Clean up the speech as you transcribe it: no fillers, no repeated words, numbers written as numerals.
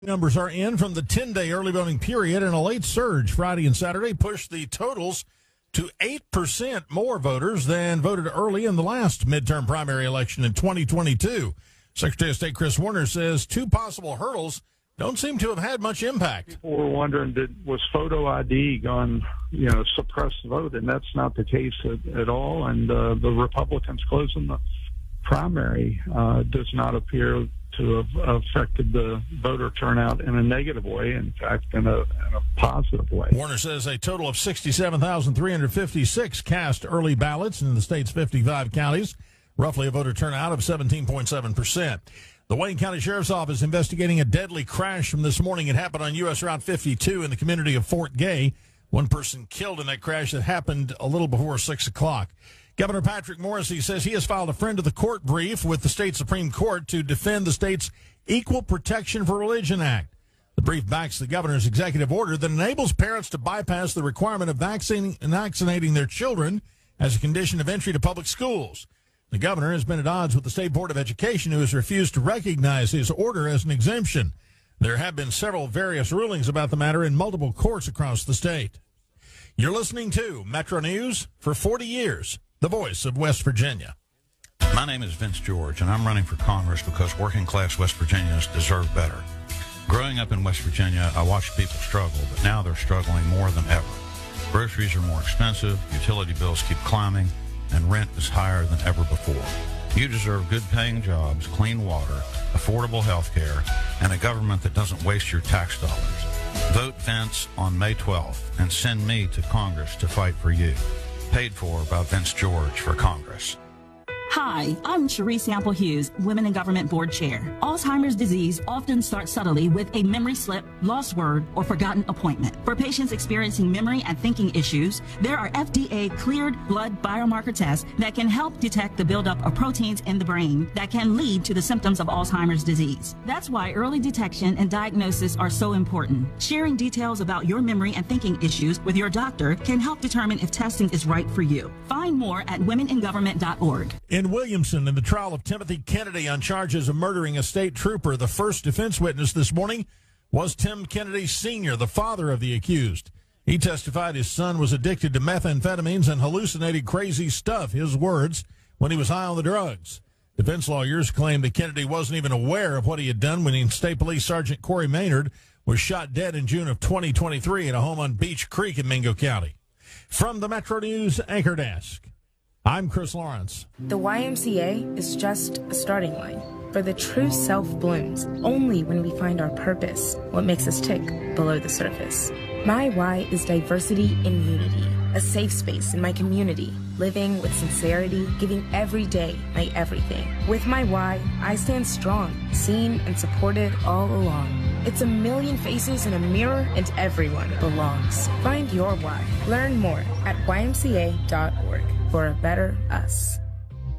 Numbers are in from the 10-day early voting period, and a late surge Friday and Saturday pushed the totals to 8% more voters than voted early in the last midterm primary election in 2022. Secretary of State Chris Warner says two possible hurdles don't seem to have had much impact. People were wondering, was photo ID going, suppress the vote, and that's not the case at all. And the Republicans closing the primary does not appear to have affected the voter turnout in a negative way, in fact, in a positive way. Warner says a total of 67,356 cast early ballots in the state's 55 counties, roughly a voter turnout of 17.7%. The Wayne County Sheriff's Office investigating a deadly crash from this morning. It happened on U.S. Route 52 in the community of Fort Gay. One person killed in that crash that happened a little before 6 o'clock. Governor Patrick Morrisey says he has filed a friend of the court brief with the state Supreme Court to defend the state's Equal Protection for Religion Act. The brief backs the governor's executive order that enables parents to bypass the requirement of vaccinating their children as a condition of entry to public schools. The governor has been at odds with the State Board of Education, who has refused to recognize his order as an exemption. There have been several various rulings about the matter in multiple courts across the state. You're listening to Metro News for 40 years. The voice of West Virginia. My name is Vince George, and I'm running for Congress because working-class West Virginians deserve better. Growing up in West Virginia, I watched people struggle, but now they're struggling more than ever. Groceries are more expensive, utility bills keep climbing, and rent is higher than ever before. You deserve good-paying jobs, clean water, affordable health care, and a government that doesn't waste your tax dollars. Vote Vince on May 12th and send me to Congress to fight for you. Paid for by Vince George for Congress. Hi, I'm Cherie Sample Hughes, Women in Government Board Chair. Alzheimer's disease often starts subtly with a memory slip, lost word, or forgotten appointment. For patients experiencing memory and thinking issues, there are FDA-cleared blood biomarker tests that can help detect the buildup of proteins in the brain that can lead to the symptoms of Alzheimer's disease. That's why early detection and diagnosis are so important. Sharing details about your memory and thinking issues with your doctor can help determine if testing is right for you. Find more at womeningovernment.org. In Williamson, in the trial of Timothy Kennedy on charges of murdering a state trooper, the first defense witness this morning was Tim Kennedy Sr., the father of the accused. He testified his son was addicted to methamphetamines and hallucinated crazy stuff, his words, when he was high on the drugs. Defense lawyers claim that Kennedy wasn't even aware of what he had done when State Police Sergeant Corey Maynard was shot dead in June of 2023 at a home on Beach Creek in Mingo County. From the Metro News Anchor Desk, I'm Chris Lawrence. The YMCA is just a starting line, for the true self blooms only when we find our purpose, what makes us tick below the surface. My why is diversity and unity, a safe space in my community, living with sincerity, giving every day my everything. With my why, I stand strong, seen and supported all along. It's a million faces in a mirror, and everyone belongs. Find your why. Learn more at ymca.org for a better us.